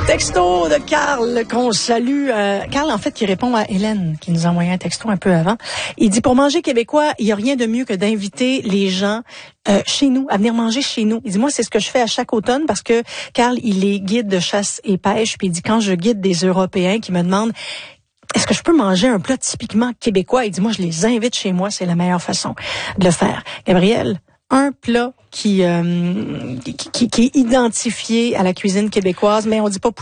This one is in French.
Texto de Carl qu'on salue. Carl, en fait, qui répond à Hélène, qui nous a envoyé un texto un peu avant. Il dit, pour manger québécois, il n'y a rien de mieux que d'inviter les gens chez nous, à venir manger chez nous. Il dit, moi, c'est ce que je fais à chaque automne parce que Carl, il est guide de chasse et pêche. Puis il dit, quand je guide des Européens qui me demandent est-ce que je peux manger un plat typiquement québécois? Il dit, moi, je les invite chez moi. C'est la meilleure façon de le faire. Gabriel, un plat qui est identifié à la cuisine québécoise, mais on dit pas